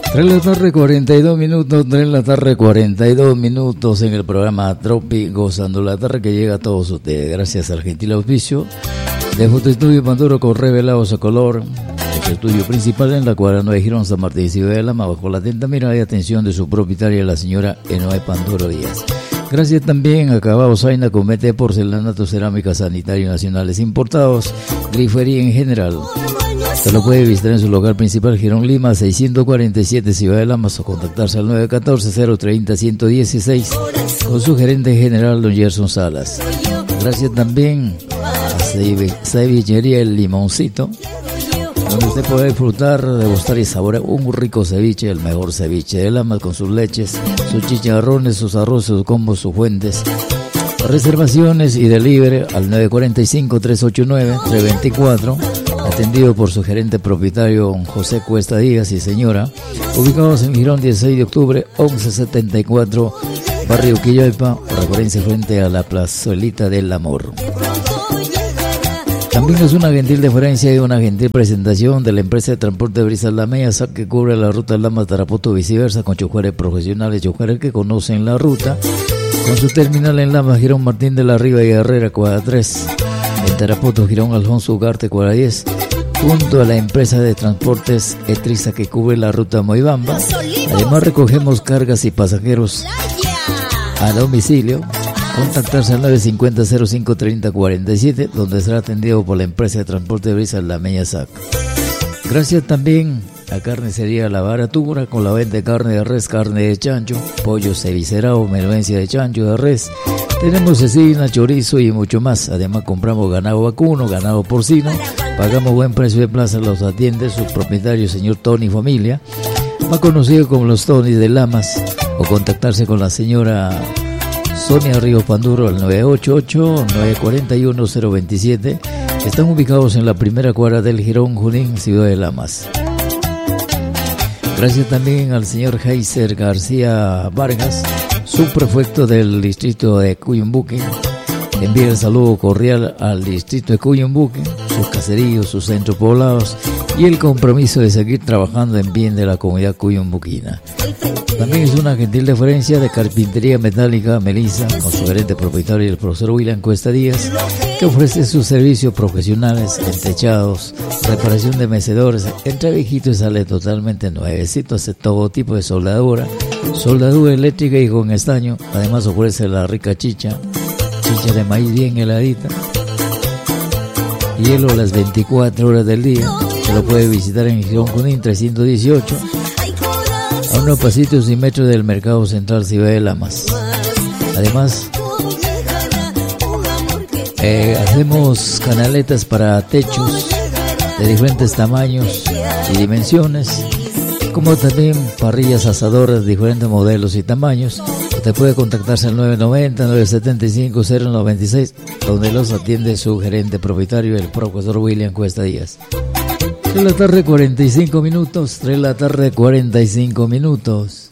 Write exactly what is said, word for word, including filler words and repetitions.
tres de la tarde, cuarenta y dos minutos, tres de la tarde, cuarenta y dos minutos en el programa Tropi, gozando la tarde que llega a todos ustedes. Gracias al gentil auspicio de Fotoestudio Panduro con revelados a color. El estudio principal en la cuadra nueve Girón San Martín, Ciudad de Lama, bajo la atenta mirada y atención de su propietaria, la señora Enoe Panduro Díaz. Gracias también a Cabao Zaina, Comete, Porcelanato, Cerámica, Sanitario Nacionales Importados, Grifería en general. Se lo puede visitar en su local principal, Girón Lima, seiscientos cuarenta y siete, Ciudad de Lamas, o contactarse al nueve uno cuatro, cero tres cero, uno uno uno seis con su gerente general, don Gerson Salas. Gracias también a Cevichería El Limoncito, donde usted puede disfrutar, degustar y saborear un rico ceviche, el mejor ceviche de Lamas, con sus leches, sus chicharrones, sus arroces, sus combos, sus fuentes. Reservaciones y delivery al nueve cuatro cinco, tres ocho nueve, tres dos cuatro, atendido por su gerente propietario, don José Cuesta Díaz y señora, ubicados en Girón dieciséis de octubre, once setenta y cuatro, barrio Quilloipa, referencia frente a la Plazuelita del Amor. También es una gentil deferencia y una gentil presentación de la empresa de transporte Brisas La Mesa, que cubre la ruta Lamas Tarapoto viceversa, con choferes profesionales, choferes que conocen la ruta, con su terminal en Lamas, Girón Martín de la Riva y Herrera, cuadra tres, en Tarapoto, Girón Alfonso Ugarte, cuadra diez, junto a la empresa de transportes Etriza, que cubre la ruta Moibamba. Además recogemos cargas y pasajeros a domicilio. Contactarse al nueve cinco cero, cero cinco tres cero cuatro siete, donde será atendido por la empresa de transporte de Brisas La Mesa. Gracias también a Carnicería La Baratura, con la venta de carne de res, carne de chancho, pollo cevicerado, menudencia de chancho, de res. Tenemos cecina, chorizo y mucho más. Además compramos ganado vacuno, ganado porcino. Pagamos buen precio de plaza, los atiende su propietario, señor Tony Familia, más conocido como los Tonys de Lamas, o contactarse con la señora Sonia Río Panduro al nueve ocho ocho, nueve cuatro uno, cero dos siete. Están ubicados en la primera cuadra del Girón Junín, Ciudad de Lamas. Gracias también al señor Heiser García Vargas, subprefecto del distrito de Cuyumbuque. Envía el saludo cordial al distrito de Cuyumbuque, sus caseríos, sus centros poblados y el compromiso de seguir trabajando en bien de la comunidad cuyumbuquina. También es una gentil deferencia de Carpintería Metálica Melissa, con su gerente propietario, el profesor William Cuesta Díaz, que ofrece sus servicios profesionales en techados, reparación de mecedores. Entre viejitos sale totalmente nuevecito, hace todo tipo de soldadura, soldadura eléctrica y con estaño. Además ofrece la rica chicha, chicha de maíz bien heladita, hielo las veinticuatro horas del día. Se lo puede visitar en Girón Junín trescientos dieciocho, a unos pasitos y metros del Mercado Central Ciudad de Lamas. Además, eh, hacemos canaletas para techos de diferentes tamaños y dimensiones, como también parrillas asadoras de diferentes modelos y tamaños. Usted puede contactarse al nueve nueve cero, nueve siete cinco, cero nueve seis, donde los atiende su gerente propietario, el profesor William Cuesta Díaz. tres de la tarde, cuarenta y cinco minutos, tres de la tarde, cuarenta y cinco minutos.